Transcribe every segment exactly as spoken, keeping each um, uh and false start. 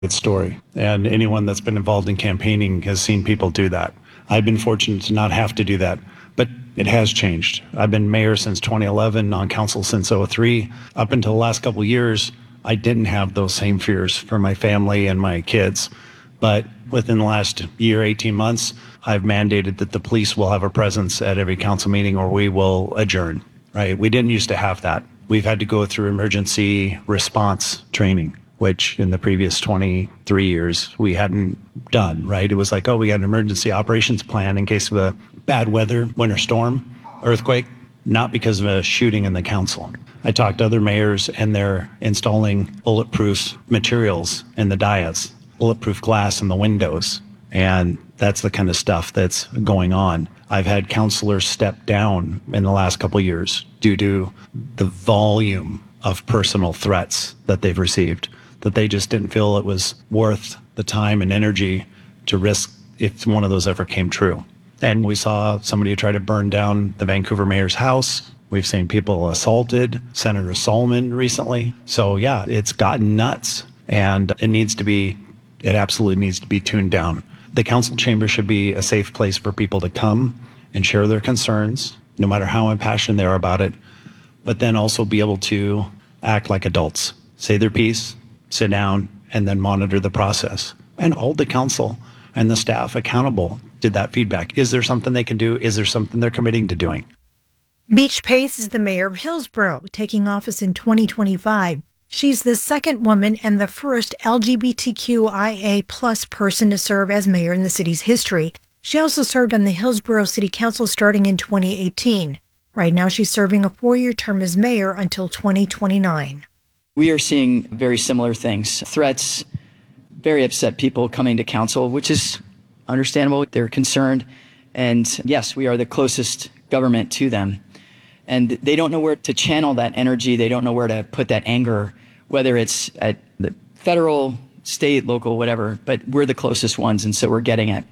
story. And anyone that's been involved in campaigning has seen people do that. I've been fortunate to not have to do that, but it has changed. I've been mayor since twenty eleven, on council since oh three. Up until the last couple of years, I didn't have those same fears for my family and my kids. But within the last year, eighteen months, I've mandated that the police will have a presence at every council meeting or we will adjourn, right? We didn't used to have that. We've had to go through emergency response training, which in the previous twenty-three years we hadn't done, right? It was like, oh, we got an emergency operations plan in case of a bad weather, winter storm, earthquake, not because of a shooting in the council. I talked to other mayors and they're installing bulletproof materials in the dais, bulletproof glass in the windows. And that's the kind of stuff that's going on. I've had counselors step down in the last couple of years due to the volume of personal threats that they've received, that they just didn't feel it was worth the time and energy to risk if one of those ever came true. And we saw somebody try to burn down the Vancouver mayor's house. We've seen people assaulted, Senator Solomon recently. So yeah, it's gotten nuts and it needs to be, it absolutely needs to be tuned down. The council chamber should be a safe place for people to come and share their concerns, no matter how impassioned they are about it, but then also be able to act like adults, say their piece, sit down, and then monitor the process and hold the council and the staff accountable to that feedback. Is there something they can do? Is there something they're committing to doing? Beach Pace is the mayor of Hillsborough, taking office in twenty twenty-five. She's the second woman and the first L G B T Q I A plus person to serve as mayor in the city's history. She also served on the Hillsborough City Council starting in twenty eighteen. Right now, she's serving a four-year term as mayor until twenty twenty-nine. We are seeing very similar things. Threats, very upset people coming to council, which is understandable. They're concerned. And yes, we are the closest government to them. And they don't know where to channel that energy. They don't know where to put that anger, whether it's at the federal, state, local, whatever. But we're the closest ones, and so we're getting it.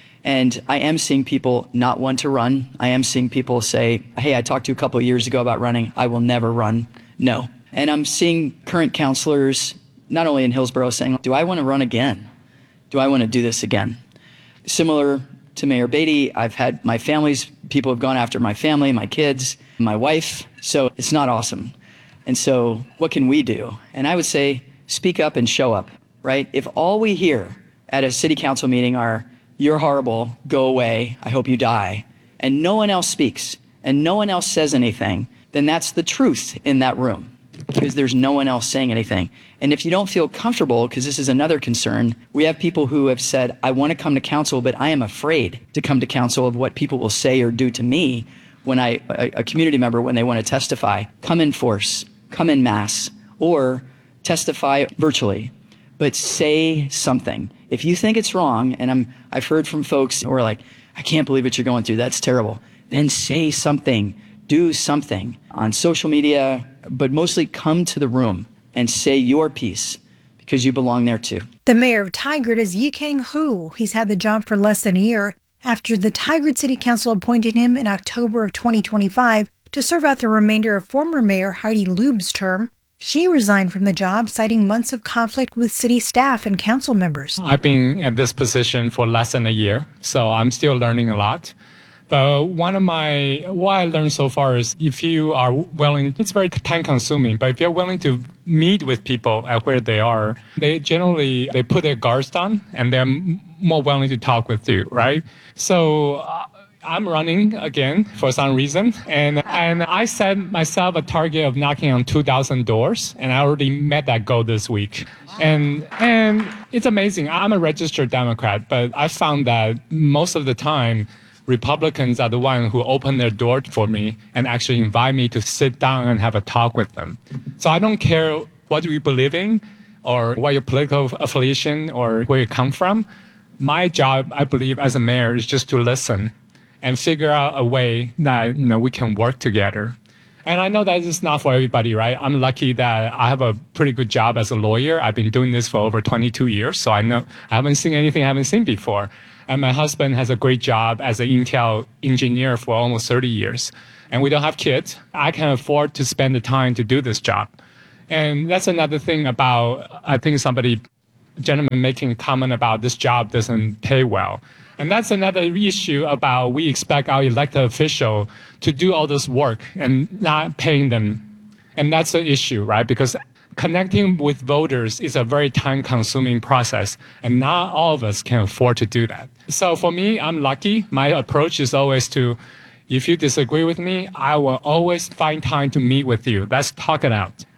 And I am seeing people not want to run. I am seeing people say, hey, I talked to you a couple of years ago about running. I will never run. No. And I'm seeing current counselors, not only in Hillsborough, saying, do I want to run again? Do I want to do this again? Similar to Mayor Beatty, I've had my families, people have gone after my family, my kids, my wife. So it's not awesome. And so what can we do? And I would say, speak up and show up, right? If all we hear at a city council meeting are, you're horrible, go away, I hope you die, and no one else speaks, and no one else says anything, then that's the truth in that room, because there's no one else saying anything. And if you don't feel comfortable, because this is another concern, we have people who have said, I want to come to council, but I am afraid to come to council of what people will say or do to me when I, a, a community member, when they want to testify. Come in force, come in mass, or testify virtually, but say something. If you think it's wrong, and I'm, I've heard from folks who are like, I can't believe what you're going through, that's terrible, then say something, do something on social media, but mostly come to the room and say your piece, because you belong there too. The mayor of Tigard is Yikang Hu. He's had the job for less than a year after the Tigard City Council appointed him in October of twenty twenty-five to serve out the remainder of former Mayor Heidi Loob's term. She resigned from the job, citing months of conflict with city staff and council members. I've been at this position for less than a year, so I'm still learning a lot. But one of my, what I learned so far is if you are willing, it's very time consuming, but if you're willing to meet with people at where they are, they generally, they put their guards down and they're more willing to talk with you, right? So uh, I'm running again for some reason, and and I set myself a target of knocking on two thousand doors, and I already met that goal this week. And and it's amazing. I'm a registered Democrat, but I found that most of the time, Republicans are the ones who open their door for me and actually invite me to sit down and have a talk with them. So I don't care what you believe in or what your political affiliation or where you come from. My job, I believe, as a mayor is just to listen and figure out a way that, you know, we can work together. And I know that it's not for everybody, right? I'm lucky that I have a pretty good job as a lawyer. I've been doing this for over twenty-two years, so I know I haven't seen anything I haven't seen before. And my husband has a great job as an Intel engineer for almost thirty years. And we don't have kids. I can afford to spend the time to do this job. And that's another thing about, I think somebody gentleman making a comment about this job doesn't pay well. And that's another issue about we expect our elected official to do all this work and not paying them. And that's the issue, right? Because connecting with voters is a very time-consuming process, and not all of us can afford to do that. So for me, I'm lucky. My approach is always to, if you disagree with me, I will always find time to meet with you. Let's talk it out.